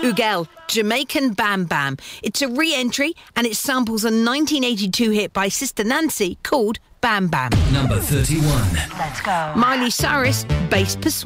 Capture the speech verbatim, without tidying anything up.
Ugel, Jamaican Bam Bam. It's a re-entry and it samples a nineteen eighty-two hit by Sister Nancy called Bam Bam. Number thirty-one. Let's go. Miley Cyrus, Bass Persuasion.